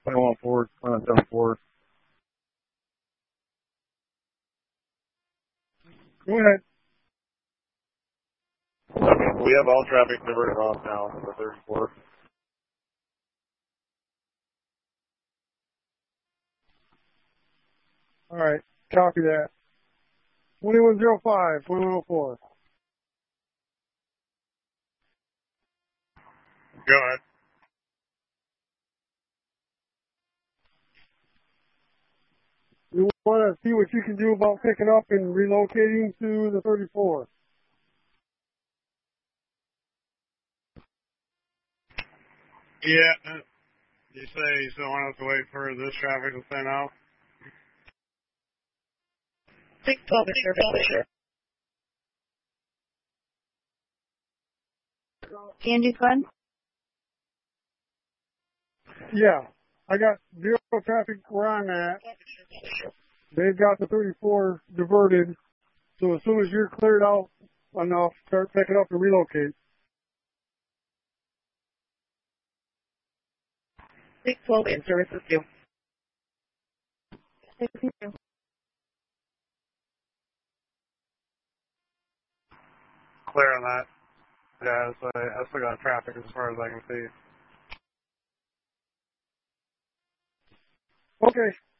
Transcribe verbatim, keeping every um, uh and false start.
twenty-one four, twenty-seven four. Go ahead. Okay, we have all traffic diverted off now for thirty-four. All right, copy that. twenty-one oh five, twenty-one oh four. Go ahead. You want to see what you can do about picking up and relocating to the thirty-four. Yeah, you say you still want us to wait for this traffic to thin out? six twelve is service. Candy Fun? Yeah, I got zero traffic where I'm at. They've got the thirty-four diverted, so as soon as you're cleared out enough, start picking up and relocate. six twelve in services due. Clear on that. Yeah, so I still got traffic as far as I can see. Okay.